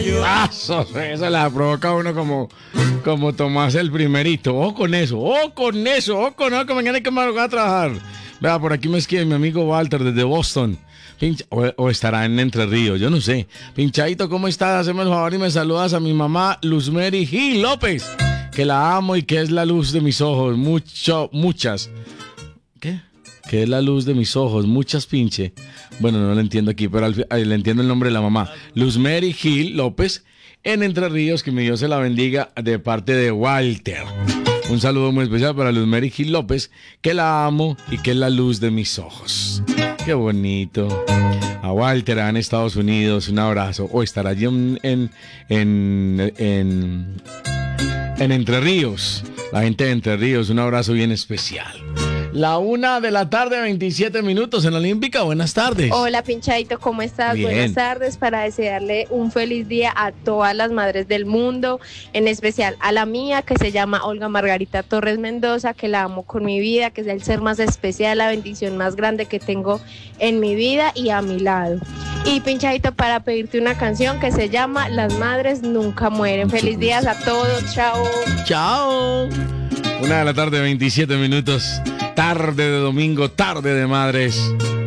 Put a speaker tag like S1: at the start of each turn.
S1: Esa la provoca a uno como tomarse el primerito. Ojo con eso, que mañana hay que madrugar a trabajar. Vea, por aquí me escribe mi amigo Walter desde Boston. O estará en Entre Ríos, yo no sé. Pinchadito, ¿cómo estás? Hazme el favor y me saludas a mi mamá Luzmary Gil López, que la amo y que es la luz de mis ojos. Muchas. ¿Qué? Que es la luz de mis ojos, muchas pinche. Bueno, no lo entiendo aquí, pero le entiendo el nombre de la mamá. Luzmary Gil López, en Entre Ríos, que mi Dios se la bendiga de parte de Walter. Un saludo muy especial para Luzmary Gil López, que la amo y que es la luz de mis ojos. Qué bonito. A Walter en Estados Unidos, un abrazo. O estará allí en Entre Ríos. La gente de Entre Ríos, un abrazo bien especial. 1:27 p.m. en la Olímpica. Buenas tardes.
S2: Hola, Pinchadito, ¿cómo estás?
S1: Bien.
S2: Buenas tardes, para desearle un feliz día a todas las madres del mundo, en especial a la mía, que se llama Olga Margarita Torres Mendoza, que la amo con mi vida, que es el ser más especial, la bendición más grande que tengo en mi vida y a mi lado. Y Pinchadito, para pedirte una canción que se llama Las Madres Nunca Mueren. Feliz días a todos, chao.
S1: Chao. 1:27 p.m. Tarde de domingo, tarde de madres.